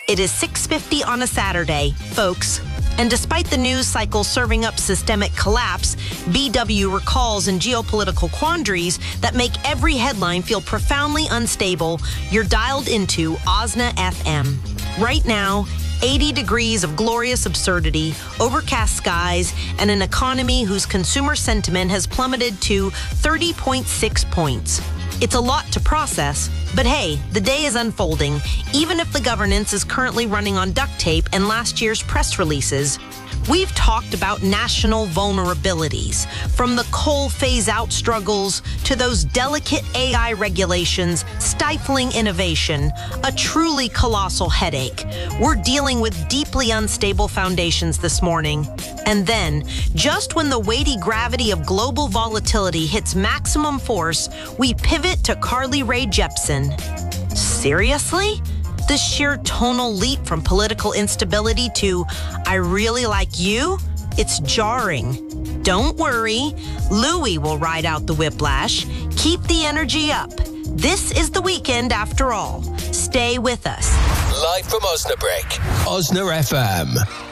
It is 6:50 on a Saturday, folks. And despite the news cycle serving up systemic collapse, BW recalls and geopolitical quandaries that make every headline feel profoundly unstable, you're dialed into OSNA FM. Right now, 80 degrees of glorious absurdity, overcast skies, and an economy whose consumer sentiment has plummeted to 30.6 points. It's a lot to process, but hey, the day is unfolding, even if the governance is currently running on duct tape and last year's press releases. We've talked about national vulnerabilities, from the coal phase-out struggles to those delicate AI regulations stifling innovation, a truly colossal headache. We're dealing with deeply unstable foundations this morning. And then, just when the weighty gravity of global volatility hits maximum force, we pivot to Carly Rae Jepsen. Seriously? The sheer tonal leap from political instability to "I really like you"? It's jarring. Don't worry, Louie will ride out the whiplash. Keep the energy up. This is the weekend after all. Stay with us. Live from Osnabrück, OSNA FM.